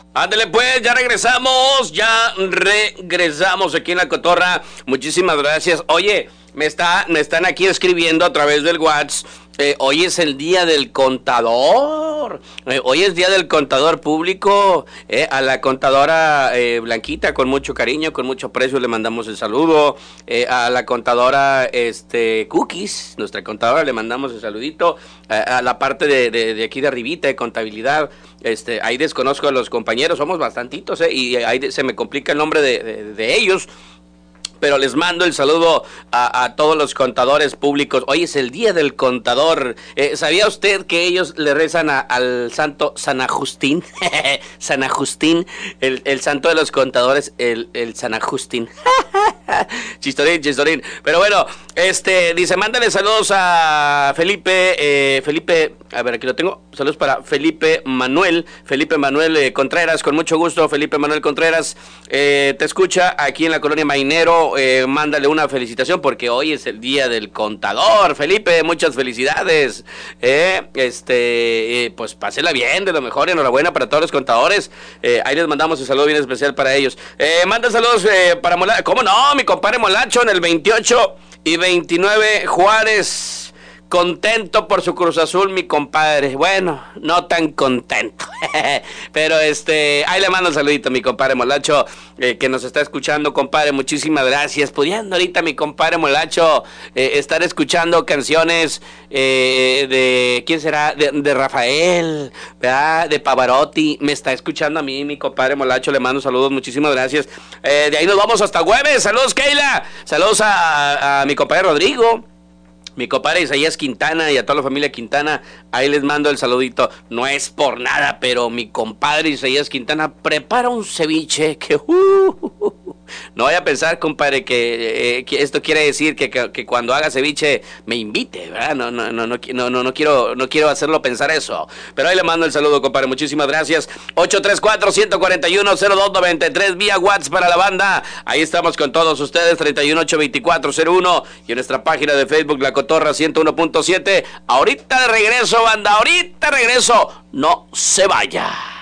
Ándale pues, ya regresamos aquí en La Cotorra. Muchísimas gracias. Oye, me están aquí escribiendo a través del WhatsApp. Hoy es el día del contador. Hoy es día del contador público. A la contadora Blanquita, con mucho cariño, con mucho aprecio, le mandamos el saludo. A la contadora Cookies, nuestra contadora, le mandamos el saludito. A la parte de aquí de arribita, de contabilidad. Ahí desconozco a los compañeros, somos bastantitos, y ahí se me complica el nombre de ellos. Pero les mando el saludo a todos los contadores públicos. Hoy es el día del contador. ¿Sabía usted que ellos le rezan al santo San Agustín? San Agustín, el santo de los contadores, el San Agustín. Chistorín. Pero bueno, dice, mándale saludos a Felipe, a ver, aquí lo tengo. Saludos para Felipe Manuel Contreras, con mucho gusto, Felipe Manuel Contreras. Te escucha aquí en la colonia Mainero. Mándale una felicitación porque hoy es el día del contador. Felipe, muchas felicidades. Pues pásela bien, de lo mejor, enhorabuena para todos los contadores. Ahí les mandamos un saludo bien especial para ellos. Manda saludos para Molacho. ¿Cómo no? Mi compadre Molacho en el 28 y 29 Juárez. Contento por su Cruz Azul, mi compadre. Bueno, no tan contento. Pero ahí le mando un saludito a mi compadre Molacho, que nos está escuchando, compadre. Muchísimas gracias. Pudiendo ahorita mi compadre Molacho estar escuchando canciones de ¿quién será? De Rafael, ¿verdad? De Pavarotti. Me está escuchando a mí, mi compadre Molacho. Le mando saludos, muchísimas gracias. De ahí nos vamos hasta Güemes. Saludos, Keila. Saludos a mi compadre Rodrigo. Mi compadre Isaías Quintana y a toda la familia Quintana, ahí les mando el saludito. No es por nada, pero mi compadre Isaías Quintana prepara un ceviche que... no vaya a pensar, compadre, que esto quiere decir que cuando haga ceviche me invite, ¿verdad? No quiero hacerlo pensar eso. Pero ahí le mando el saludo, compadre. Muchísimas gracias. 834-141-0293 vía WhatsApp para la banda. Ahí estamos con todos ustedes, 318-2401 y en nuestra página de Facebook, La Cotorra 101.7. Ahorita de regreso, banda, ahorita regreso. No se vaya.